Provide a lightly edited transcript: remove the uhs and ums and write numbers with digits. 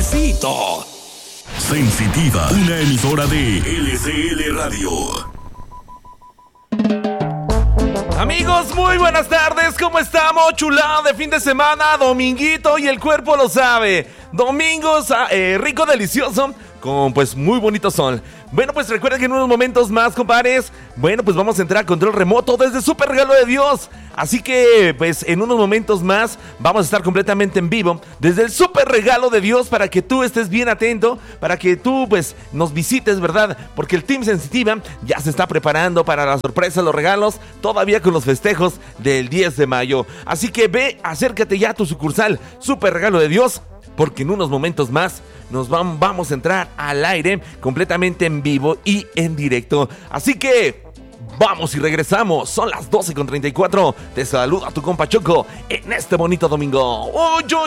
suavecito. Sensitiva, una emisora de LCL Radio. Amigos, muy buenas tardes, ¿cómo estamos? Chulada de fin de semana, dominguito y el cuerpo lo sabe. Domingos rico, delicioso, con pues muy bonito sol. Bueno, pues recuerden que en unos momentos más, compadres, bueno, pues vamos a entrar a control remoto desde Super Regalo de Dios. Así que, pues, en unos momentos más vamos a estar completamente en vivo desde el Super Regalo de Dios para que tú estés bien atento, para que tú, pues, nos visites, ¿verdad? Porque el Team Sensitiva ya se está preparando para las sorpresas, los regalos, todavía con los festejos del 10 de mayo. Así que ve, acércate ya a tu sucursal Super Regalo de Dios, porque en unos momentos más vamos a entrar al aire completamente en vivo y en directo. Así que vamos y regresamos. Son las 12:34. Te saluda tu compa Choco en este bonito domingo. ¡Oh, yo!